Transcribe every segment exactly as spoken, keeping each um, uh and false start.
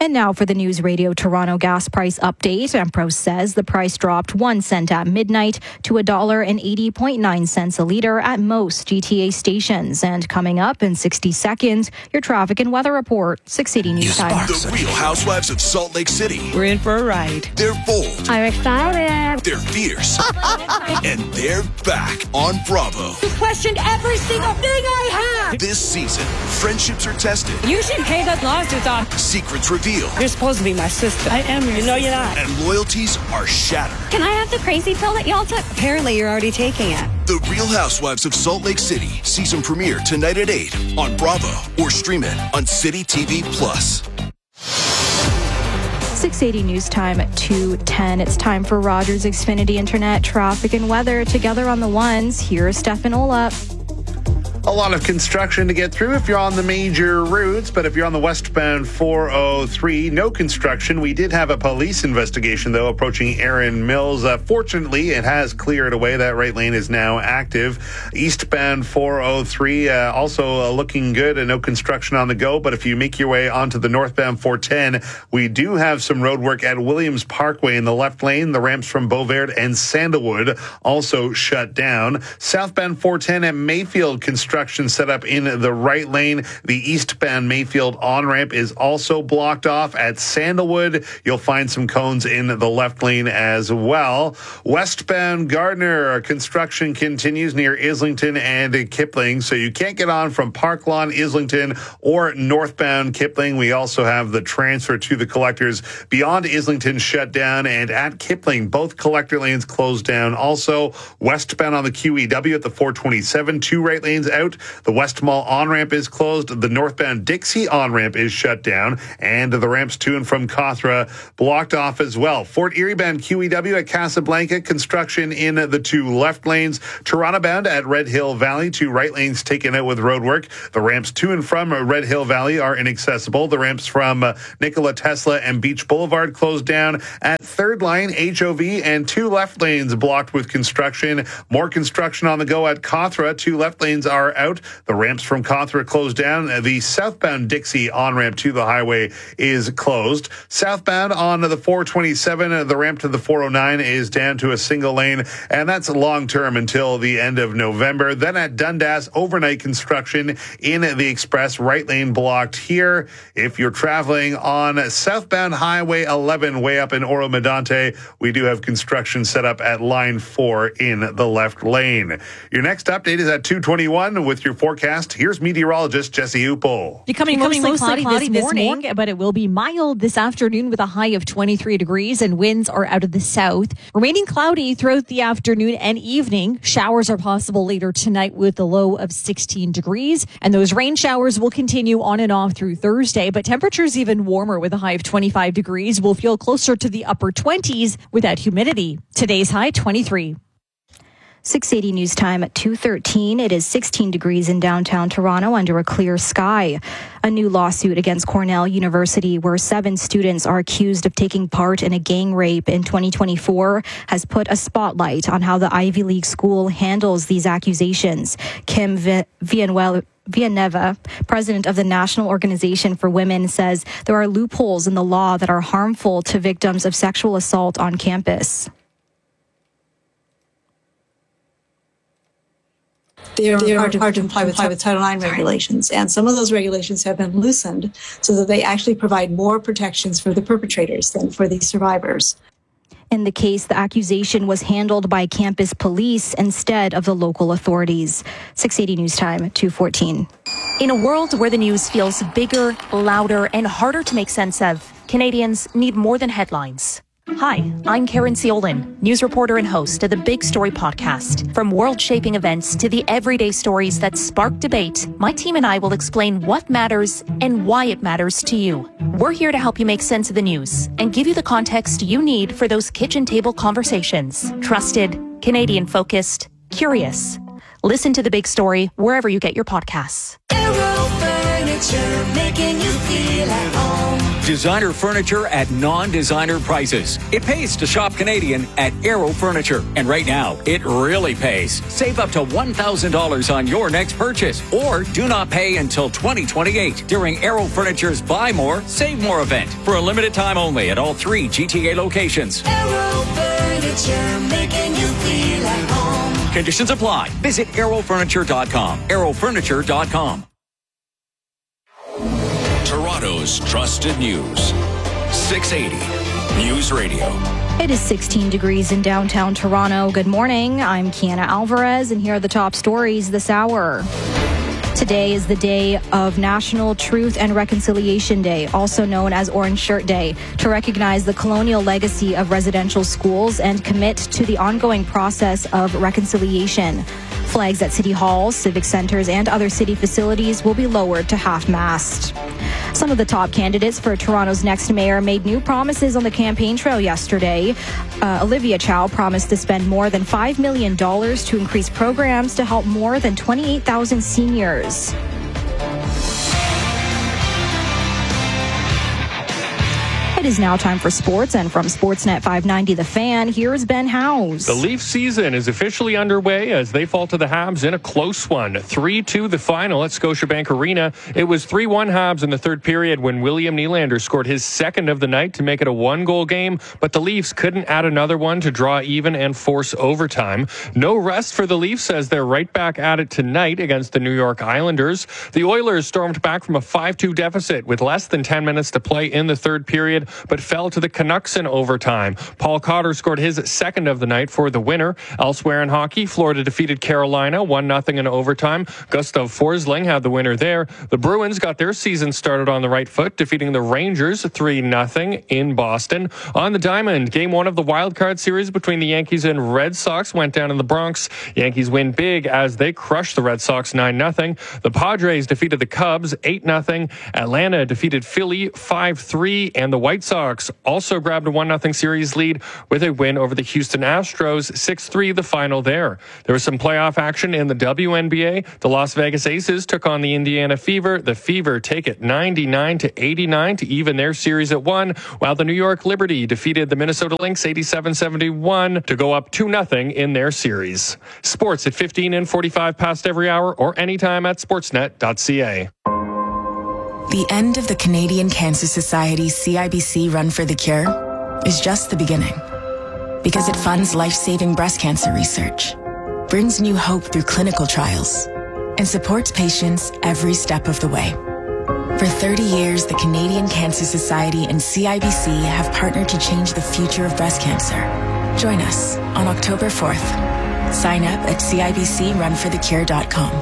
And now for the News Radio Toronto gas price update. Empro says the price dropped one cent at midnight to one dollar and eighty point nine cents a litre at most G T A stations. And coming up in sixty seconds, your traffic and weather report. six eighty News Time. The Real Housewives of Salt Lake City. We're in for a ride. They're bold. I'm excited. They're fierce. And they're back on Bravo. You questioned every single thing I have. This season, friendships are tested. You should pay those lawsuits off. Secrets revealed. You're supposed to be my sister. I am. You know you're not. And loyalties are shattered. Can I have the crazy pill that y'all took? Apparently you're already taking it. The Real Housewives of Salt Lake City. Season premiere tonight at eight on Bravo or stream it on City T V Plus. six eighty News Time at two ten. It's time for Rogers Xfinity Internet traffic and weather. Together on the ones, here's Stefan Olap. A lot of construction to get through if you're on the major routes, but if you're on the westbound four oh three, no construction. We did have a police investigation, though, approaching Erin Mills. Uh, fortunately, it has cleared away. That right lane is now active. Eastbound four oh three, uh, also uh, looking good and no construction on the go. But if you make your way onto the northbound four ten, we do have some road work at Williams Parkway in the left lane. The ramps from Beauvert and Sandalwood also shut down. Southbound four ten at Mayfield, construction set up in the right lane. The eastbound Mayfield on-ramp is also blocked off at Sandalwood. You'll find some cones in the left lane as well. Westbound Gardner, construction continues near Islington and Kipling, so you can't get on from Park Lawn, Islington, or northbound Kipling. We also have the transfer to the collectors beyond Islington shut down, and at Kipling, both collector lanes closed down. Also, westbound on the Q E W at the four twenty-seven, two right lanes out. The West Mall on-ramp is closed. The northbound Dixie on-ramp is shut down. And the ramps to and from Cawthra blocked off as well. Fort Erie bound Q E W at Casablanca, construction in the two left lanes. Toronto bound at Red Hill Valley, two right lanes taken out with roadwork. The ramps to and from Red Hill Valley are inaccessible. The ramps from uh, Nikola Tesla and Beach Boulevard closed down. At Third Line, H O V, and two left lanes blocked with construction. More construction on the go at Cawthra. Two left lanes are out. The ramps from Cawthra closed down. The southbound Dixie on-ramp to the highway is closed. Southbound on the four twenty-seven, the ramp to the four oh nine is down to a single lane, and that's long-term until the end of November. Then at Dundas, overnight construction in the express, right lane blocked here. If you're traveling on southbound Highway eleven way up in Oro Medonte, we do have construction set up at line four in the left lane. Your next update is at two twenty-one with your forecast. Here's meteorologist Jesse Upel. Becoming, Becoming mostly, mostly cloudy, cloudy this, morning, this morning, but it will be mild this afternoon with a high of twenty-three degrees, and winds are out of the south. Remaining cloudy throughout the afternoon and evening. Showers are possible later tonight with a low of sixteen degrees, and those rain showers will continue on and off through Thursday, but temperatures even warmer with a high of twenty-five degrees. We'll feel closer to the upper twenties with that humidity. Today's high, twenty-three. six eighty News Time at two thirteen. It is sixteen degrees in downtown Toronto under a clear sky. A new lawsuit against Cornell University, where seven students are accused of taking part in a gang rape in twenty twenty-four, has put a spotlight on how the Ivy League school handles these accusations. Kim Villanueva, Villanueva, president of the National Organization for Women, says there are loopholes in the law that are harmful to victims of sexual assault on campus. They are hard to, hard to comply with, with Title nine regulations, and some of those regulations have been loosened so that they actually provide more protections for the perpetrators than for the survivors. In the case, the accusation was handled by campus police instead of the local authorities. six eighty News Time, two fourteen. In a world where the news feels bigger, louder, and harder to make sense of, Canadians need more than headlines. Hi, I'm Karen Ciolin, news reporter and host of the Big Story podcast. From world-shaping events to the everyday stories that spark debate, my team and I will explain what matters and why it matters to you. We're here to help you make sense of the news and give you the context you need for those kitchen table conversations. Trusted, Canadian-focused, curious. Listen to The Big Story wherever you get your podcasts. Aero Furniture, making you feel at home. Designer furniture at non-designer prices. It pays to shop Canadian at Aero Furniture. And right now, it really pays. Save up to one thousand dollars on your next purchase. Or do not pay until twenty twenty-eight during Aero Furniture's Buy More, Save More event. For a limited time only at all three G T A locations. Aero Furniture, making you feel at home. Conditions apply. Visit aero furniture dot com. aero furniture dot com. Toronto's trusted news. six eighty News Radio. It is sixteen degrees in downtown Toronto. Good morning. I'm Kiana Alvarez, and here are the top stories this hour. Today is the day of National Truth and Reconciliation Day, also known as Orange Shirt Day, to recognize the colonial legacy of residential schools and commit to the ongoing process of reconciliation. Flags at City Halls, civic centers, and other city facilities will be lowered to half-mast. Some of the top candidates for Toronto's next mayor made new promises on the campaign trail yesterday. Uh, Olivia Chow promised to spend more than five million dollars to increase programs to help more than twenty-eight thousand seniors. It is now time for sports, and from Sportsnet five ninety The Fan, here's Ben Howes. The Leafs season is officially underway as they fall to the Habs in a close one. three two the final at Scotiabank Arena. It was three one Habs in the third period when William Nylander scored his second of the night to make it a one-goal game, but the Leafs couldn't add another one to draw even and force overtime. No rest for the Leafs as they're right back at it tonight against the New York Islanders. The Oilers stormed back from a five two deficit with less than ten minutes to play in the third period, but fell to the Canucks in overtime. Paul Cotter scored his second of the night for the winner. Elsewhere in hockey, Florida defeated Carolina one nothing in overtime. Gustav Forsling had the winner there. The Bruins got their season started on the right foot, defeating the Rangers three nothing in Boston. On the diamond, game one of the wild card series between the Yankees and Red Sox went down in the Bronx. Yankees win big as they crushed the Red Sox nine nothing. The Padres defeated the Cubs eight nothing. Atlanta defeated Philly five three, and the White Sox also grabbed a one nothing series lead with a win over the Houston Astros, six three the final there. There was some playoff action in the W N B A. The Las Vegas Aces took on the Indiana Fever. The Fever take it ninety-nine to eighty-nine to even their series at one, while the New York Liberty defeated the Minnesota Lynx eighty-seven seventy-one to go up two nothing in their series. Sports at fifteen and forty-five past every hour or anytime at sportsnet dot c a. The end of the Canadian Cancer Society's C I B C Run for the Cure is just the beginning. Because it funds life-saving breast cancer research, brings new hope through clinical trials, and supports patients every step of the way. For thirty years, the Canadian Cancer Society and C I B C have partnered to change the future of breast cancer. Join us on October fourth. Sign up at C I B C run for the cure dot com.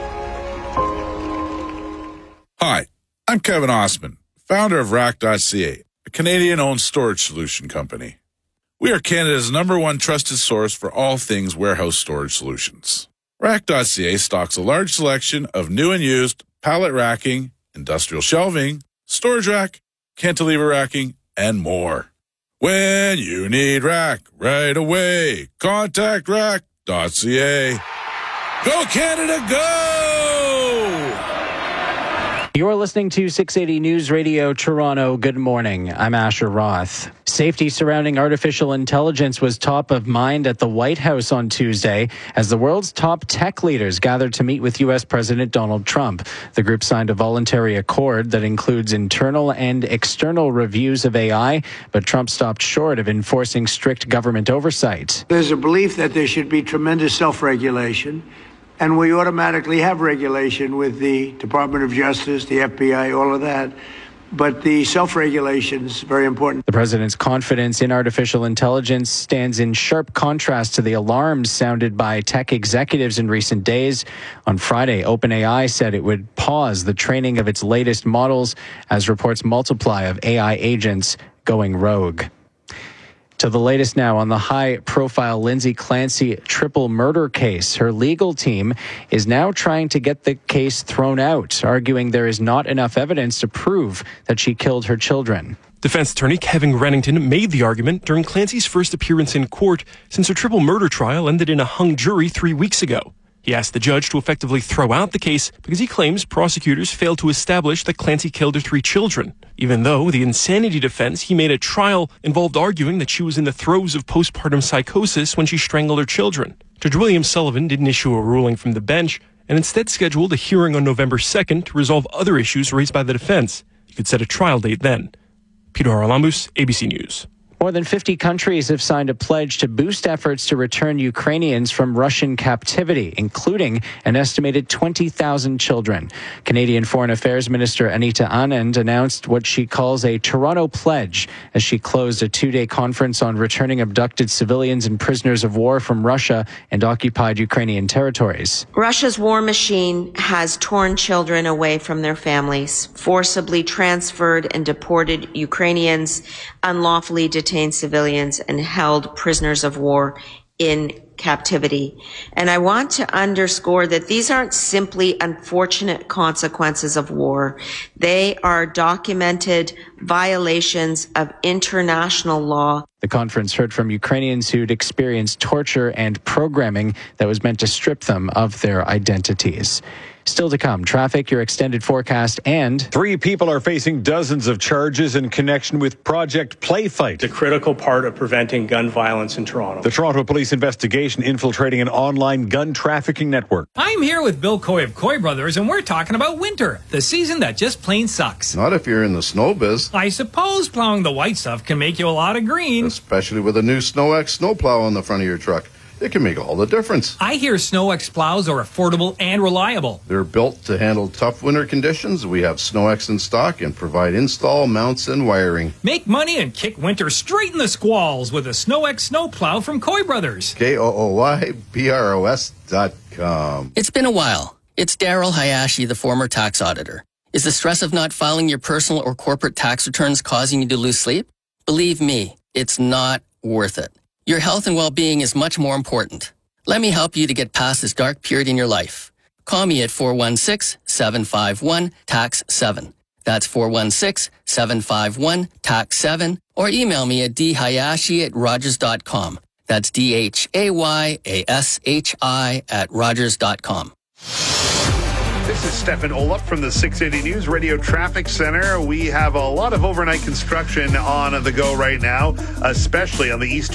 Hi. I'm Kevin Osman, founder of rack dot c a, a Canadian-owned storage solution company. We are Canada's number one trusted source for all things warehouse storage solutions. rack dot c a stocks a large selection of new and used pallet racking, industrial shelving, storage rack, cantilever racking, and more. When you need rack right away, contact rack dot c a. Go Canada, go! You're listening to six eighty News Radio Toronto. Good morning. I'm Asher Roth. Safety surrounding artificial intelligence was top of mind at the White House on Tuesday as the world's top tech leaders gathered to meet with U S President Donald Trump. The group signed a voluntary accord that includes internal and external reviews of A I, but Trump stopped short of enforcing strict government oversight. There's a belief that there should be tremendous self-regulation. And we automatically have regulation with the Department of Justice, the F B I, all of that. But the self-regulation is very important. The president's confidence in artificial intelligence stands in sharp contrast to the alarms sounded by tech executives in recent days. On Friday, OpenAI said it would pause the training of its latest models as reports multiply of A I agents going rogue. To the latest now on the high-profile Lindsay Clancy triple murder case. Her legal team is now trying to get the case thrown out, arguing there is not enough evidence to prove that she killed her children. Defense attorney Kevin Rennington made the argument during Clancy's first appearance in court since her triple murder trial ended in a hung jury three weeks ago. He asked the judge to effectively throw out the case because he claims prosecutors failed to establish that Clancy killed her three children, even though the insanity defense he made at trial involved arguing that she was in the throes of postpartum psychosis when she strangled her children. Judge William Sullivan didn't issue a ruling from the bench and instead scheduled a hearing on November second to resolve other issues raised by the defense. He could set a trial date then. Peter Haralambous, A B C News. More than fifty countries have signed a pledge to boost efforts to return Ukrainians from Russian captivity, including an estimated twenty thousand children. Canadian Foreign Affairs Minister Anita Anand announced what she calls a Toronto Pledge as she closed a two-day conference on returning abducted civilians and prisoners of war from Russia and occupied Ukrainian territories. Russia's war machine has torn children away from their families, forcibly transferred and deported Ukrainians, unlawfully detained detained civilians, and held prisoners of war in captivity. And I want to underscore that these aren't simply unfortunate consequences of war. They are documented violations of international law. The conference heard from Ukrainians who'd experienced torture and programming that was meant to strip them of their identities. Still to come, traffic, your extended forecast, and... Three people are facing dozens of charges in connection with Project Playfight. It's a critical part of preventing gun violence in Toronto. The Toronto Police investigation infiltrating an online gun trafficking network. I'm here with Bill Coy of Coy Brothers, and we're talking about winter, the season that just plain sucks. Not if you're in the snow biz. I suppose plowing the white stuff can make you a lot of green. Especially with a new SnowX snowplow on the front of your truck. It can make all the difference. I hear SnowX plows are affordable and reliable. They're built to handle tough winter conditions. We have SnowX in stock and provide install, mounts, and wiring. Make money and kick winter straight in the squalls with a SnowX snowplow from Coy Brothers. K O O Y B R O S dot com. It's been a while. It's Daryl Hayashi, the former tax auditor. Is the stress of not filing your personal or corporate tax returns causing you to lose sleep? Believe me, it's not worth it. Your health and well-being is much more important. Let me help you to get past this dark period in your life. Call me at four one six, seven five one, T A X seven. That's four one six, seven five one, T A X seven. Or email me at d hayashi at rogers dot com. That's D H A Y A S H I at rogers dot com. This is Stefan Olaf from the six eighty News Radio Traffic Center. We have a lot of overnight construction on the go right now, especially on the east